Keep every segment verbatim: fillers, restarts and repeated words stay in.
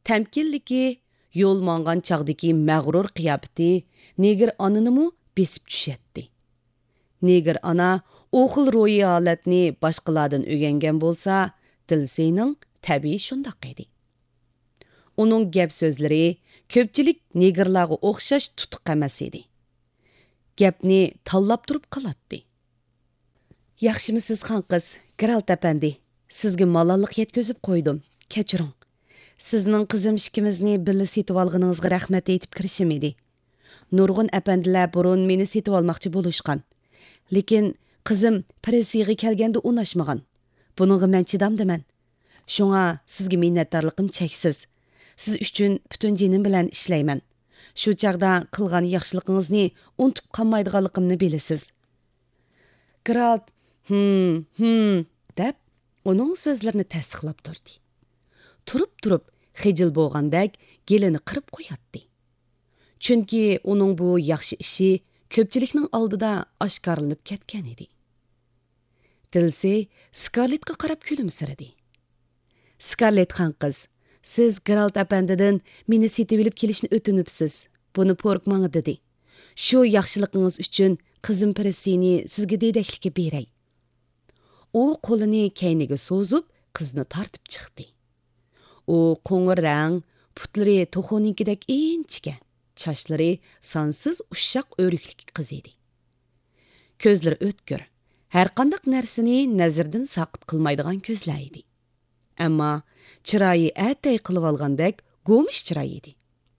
Təmkinliki, yo'l mangan chaqdaki mag'rur qiyofati negir onanimi besib tushaydi. Negir ona o xil ro'yi holatni boshqalardan o'rgangan bo'lsa, Dilseyning tabiiy shundoq edi. Uning gap so'zlari ko'pchilik negirlarga o'xshash tutuq emas edi. Gapni tanlab turib qiladi. Yaxshimisiz xon qiz, Geralt apandi, sizga malollik yetkazib qo'ydim. Kechiring. Sizning qizim ikkimizni birga setib olganingizga rahmat aytib kirishim edi. Nurg'un apandilar burun meni setib olmoqchi bo'lishgan. Lekin qizim Presiyaga kelganda unashmagan. Buningga men chidamdiman. Shunga sizga minnatdorligim cheksiz. Siz uchun butun jinim bilan ishlayman. Shu chaqda qilgan yaxshiligingizni unutib qolmaydiganligimni bilasiz. Geralt, "Hmm, hmm" deb uning so'zlarini tasdiqlab turdi. Turib-turib xijil bo'lgandek gelini qirib qo'yatdi. Chunki uning bu yaxshi ishi ko'pchilikning oldida oshkorlanib ketgan edi. Dilsey Scarlettga qarab kulimsiradi. Scarlett xon qiz, siz Geralt apandidan meni setib olib kelishni o'tinibsiz. Buni Pork menga dedi. Shu yaxshiligingiz uchun qizim Pressini sizga dedaklikka beray. U qo'lini kayniga so'zib, qizni tortib chiqdi. U qo'ng'ir rang, putlari to'xoninkidek inchga, chashlari sonsiz ushshaq o'riklik qiz edi. Ko'zlari o'tkir, har qanday narsani nazardan saqit qilmaydigan ko'zlar edi. Ammo chiroyi atay qilib olgandek go'mish chiroy edi.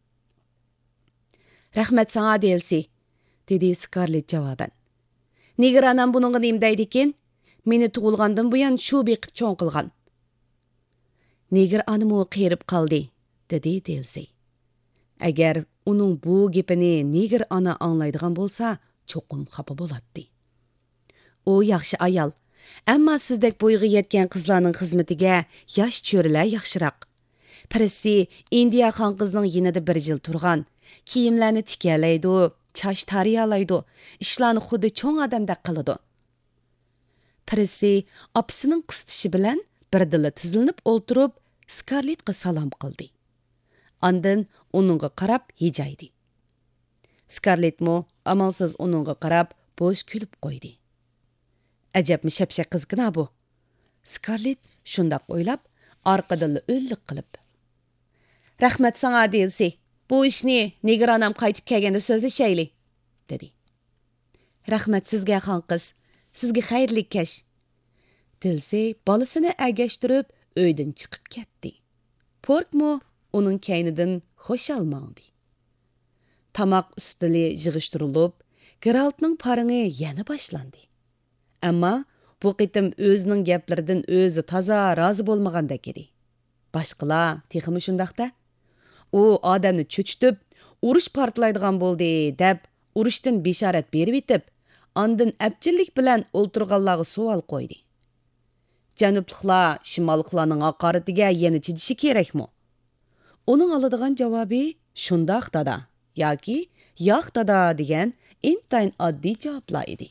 Rahmat sana Dilsey, dedi Scarlett javoban. Nigir anam buningga nima deydi ekan? Meni tug'ilgandan buyon shu beqib cho'ng qilgan. Nigir anamı qerib qoldi, dedi Dilsey. Agar uning bu gapini Nigir ana anglaydigan bo'lsa, cho'qim xafa bo'ladi. U yaxshi ayol, ammo sizdek bo'yiga yetgan qizlarning xizmatiga yosh cho'rilar yaxshiroq. Presi Indiya xon qizning yinida bir yil turgan, kiyimlarni tikalaydi, chash tariyalaydi, ishlarni xuddi cho'ng odamdek qiladi. Presi opasining qistishi bilan birdilla tizilib o'ltirib, Scarlettga salom qildi. Ondan uningga qarab hijaydi. Scarlett mo amalsiz uningga qarab bo'sh kulib qo'ydi. Ajabmi shapshaq qizgina bu. Scarlett shundoq o'ylab, orqadan o'llik qilib. Rahmat sana Dilsey. Bu ishni Nigir onam qaytib kelganda so'zlashayli, dedi. Rahmat sizga xon qiz. Sizga xayrli kash. Dilsey bolasini agashtirib uydan chiqib ketdi. Porkmo uning kaynidan xo'shalmadi. Tamoq ustili yig'ishtirilib, Geraltning paringi yana boshlandi. Ammo bu qitim o'zining gaplaridan o'zi toza rozi bo'lmagandek edi. Boshqalar texmi shundaqda? U odamni cho'chitib, urush portlaydigan bo'ldi deb, urushdan bishorat berib etib, ondan abjillik bilan o'ltirganlarga savol qo'ydi. Janubliklar shimolliklarning haqoratiga yana chidishi kerakmi? Uning oladigan javobi shundoq dada yoki yo'q dada degan intayin oddiy javoblar edi.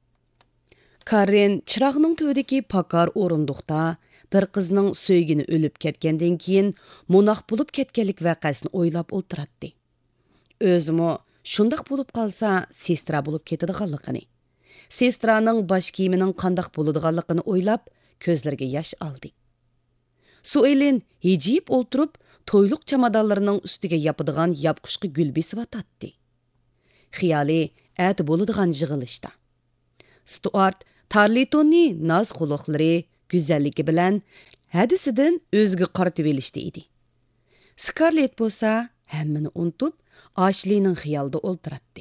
Karen chirog'ning to'dagi pakar o'rindiqda bir qizning so'ygini o'lib ketgandan keyin munoq bo'lib ketganlik voqeasini o'ylab o'ltiradi. O'zimi shundoq bo'lib qolsa, sestra bo'lib ketadiganligini, sestraning bosh kiyimining qandoq bo'ladiganligini o'ylab, ko'zlariga yosh oldi. Suelin hijib o'ltirib, to'yliq chamadonlarining ustiga yopadigan yopqushqi gul besib atadi. Xiyoli at bo'ladigan yig'ilishda. Stuart Tarletonni noz xuluqlari, go'zalligi bilan hadisidan o'ziga qaratib elishdi edi. Scarlett bo'lsa, hammani unutib, Ashlining xiyolida o'ltiradi.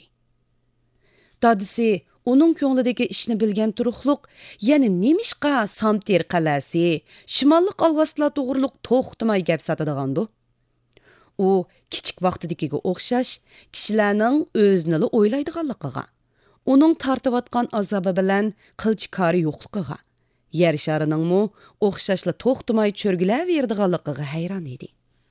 Dadisi uning ko'nglidagi ishni bilgan turuqliq, yana nemishqa Samter qalasi, shimollik alvaslar to'g'riliq to'xtamay gap satadigandi. U kichik vaqtidagiga o'xshash kishilarning o'zini o'ylaydiganligiga, uning tortayotgan azobi bilan qilchi kori yo'qligiga, yer shariningmi o'xshashla to'xtamay cho'rgilaverdiganligiga hayron edi.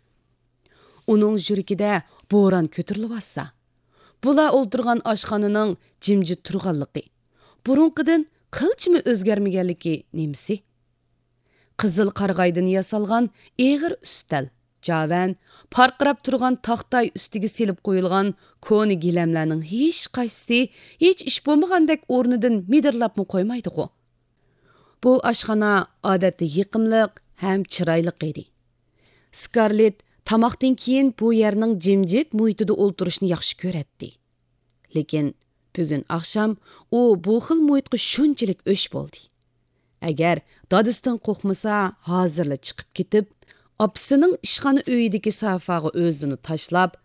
Uning yuragida bo'ron ko'tarilyapsa, bular o'ltirgan oshxonaning jimjit turganligi, burunqidan qilchimi o'zgarmaganligi nemisi? Qizil qarg'aydan yasalgan eg'ir ustal, Javan, parqirab turgan taxtay üstiga silib qo'yilgan koni gilamlarning hech qaysisi hech ish bo'lmagandek o'rnidan midirlabmi qo'ymaydi-ku. Bu oshxona odatda yiqimliq ham chiroyli edi. Scarlett tamoqdan keyin bu yerning jimjit muhitida o'ltirishni yaxshi ko'radi. Lekin bugun oqshom u bu xil muhitga shunchalik o'sh bo'ldi. Agar dadisdan qo'rqmasa, hozirla chiqib ketib, opasining ishxona uyidagi sofaga o'zini tashlab,